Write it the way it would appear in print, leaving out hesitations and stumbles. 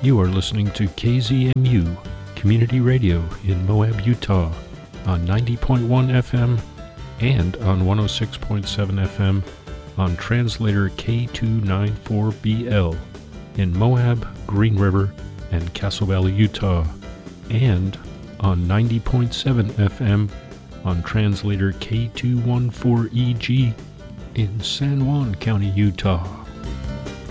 You are listening to KZMU Community Radio in Moab, Utah on 90.1 FM and on 106.7 FM on translator K294BL in Moab, Green River, and Castle Valley, Utah, and on 90.7 FM on translator K214EG in San Juan County, Utah.